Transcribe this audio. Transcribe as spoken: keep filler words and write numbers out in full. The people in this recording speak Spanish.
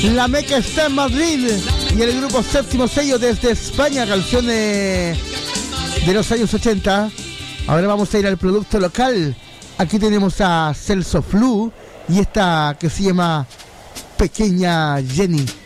La Meca está en Madrid y el grupo Séptimo Sello desde España, canciones de los años ochenta. Ahora vamos a ir al producto local. Aquí tenemos a Celso Flu y esta que se llama Pequeña Jenny.